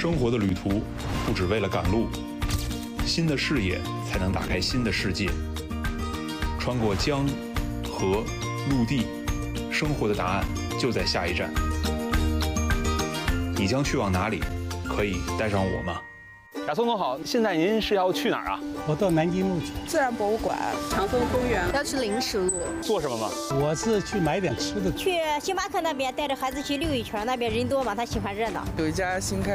生活的旅途不只为了赶路，新的视野才能打开新的世界。穿过江、河、陆地，生活的答案就在下一站。你将去往哪里？可以带上我吗？ 亚松总好，现在您是要去哪儿啊？ 我到南京路去， 自然博物馆、长风公园， 要去临时路。 做什么吗？ 我是去买点吃的。 去星巴克那边带着孩子去溜一圈，那边人多嘛，他喜欢热闹。 有一家新开